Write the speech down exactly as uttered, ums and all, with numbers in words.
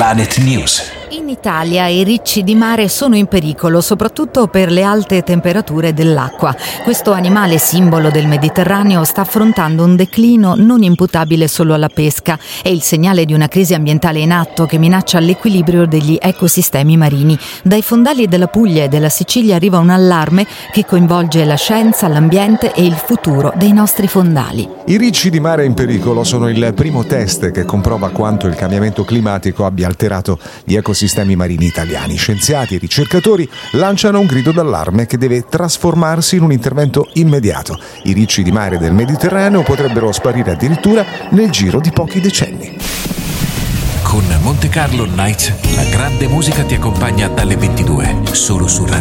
Planet News. In Italia i ricci di mare sono in pericolo, soprattutto per le alte temperature dell'acqua. Questo animale simbolo del Mediterraneo sta affrontando un declino non imputabile solo alla pesca. È il segnale di una crisi ambientale in atto che minaccia l'equilibrio degli ecosistemi marini. Dai fondali della Puglia e della Sicilia arriva un allarme che coinvolge la scienza, l'ambiente e il futuro dei nostri fondali. I ricci di mare in pericolo sono il primo test che comprova quanto il cambiamento climatico abbia alterato gli ecosistemi marini italiani. Scienziati e ricercatori lanciano un grido d'allarme che deve trasformarsi in un intervento immediato. I ricci di mare del Mediterraneo potrebbero sparire addirittura nel giro di pochi decenni. Con Monte Carlo Nights, la grande musica ti accompagna dalle ventidue, solo su Radio